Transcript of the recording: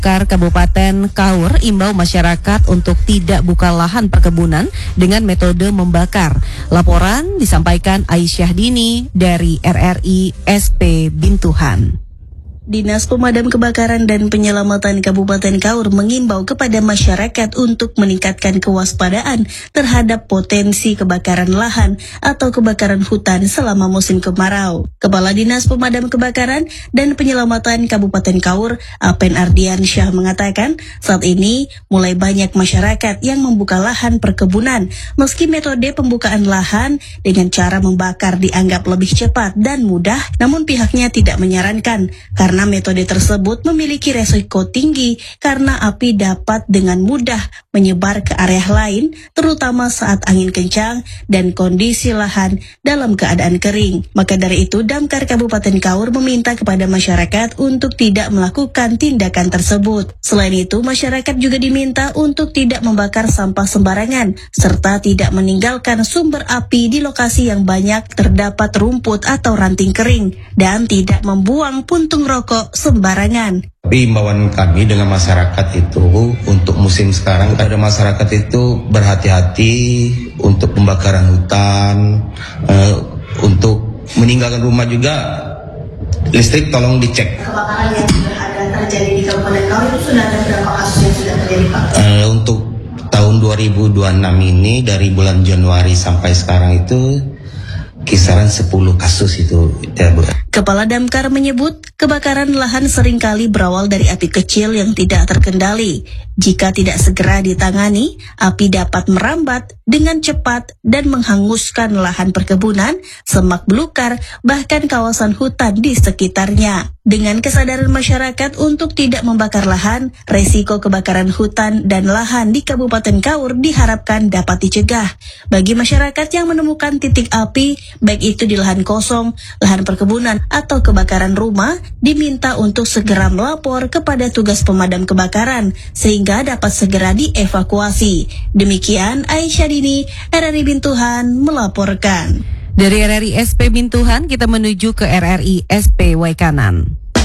Kabupaten Kaur imbau masyarakat untuk tidak buka lahan perkebunan dengan metode membakar. Laporan disampaikan Aisyah Dini dari RRI SP Bintuhan. Dinas Pemadam Kebakaran dan Penyelamatan Kabupaten Kaur mengimbau kepada masyarakat untuk meningkatkan kewaspadaan terhadap potensi kebakaran lahan atau kebakaran hutan selama musim kemarau. Kepala Dinas Pemadam Kebakaran dan Penyelamatan Kabupaten Kaur, Apen Ardiansyah mengatakan, saat ini mulai banyak masyarakat yang membuka lahan perkebunan, meski metode pembukaan lahan dengan cara membakar dianggap lebih cepat dan mudah, namun pihaknya tidak menyarankan karena metode tersebut memiliki resiko tinggi karena api dapat dengan mudah menyebar ke area lain, terutama saat angin kencang dan kondisi lahan dalam keadaan kering. Maka dari itu, Damkar Kabupaten Kaur meminta kepada masyarakat untuk tidak melakukan tindakan tersebut. Selain itu, masyarakat juga diminta untuk tidak membakar sampah sembarangan, serta tidak meninggalkan sumber api di lokasi yang banyak terdapat rumput atau ranting kering, dan tidak membuang puntung rokok sembarangan. Imbauan kami dengan masyarakat itu untuk musim sekarang, ada masyarakat itu berhati-hati untuk pembakaran hutan, untuk meninggalkan rumah juga listrik tolong dicek. Kebakaran yang sudah ada terjadi di Kabupaten Kaur itu sudah ada berapa kasus yang sudah terjadi, Pak? Untuk tahun 2026 ini dari bulan Januari sampai sekarang itu kisaran 10 kasus itu ya, Bu. Kepala Damkar menyebut kebakaran lahan seringkali berawal dari api kecil yang tidak terkendali. Jika tidak segera ditangani, api dapat merambat dengan cepat dan menghanguskan lahan perkebunan, semak belukar, bahkan kawasan hutan di sekitarnya. Dengan kesadaran masyarakat untuk tidak membakar lahan, resiko kebakaran hutan dan lahan di Kabupaten Kaur diharapkan dapat dicegah. Bagi masyarakat yang menemukan titik api, baik itu di lahan kosong, lahan perkebunan, atau kebakaran rumah, diminta untuk segera melapor kepada tugas pemadam kebakaran sehingga dapat segera dievakuasi. Demikian Aisyah Dini, RRI Bintuhan melaporkan. Dari RRI SP Bintuhan kita menuju ke RRI SP Waikanan.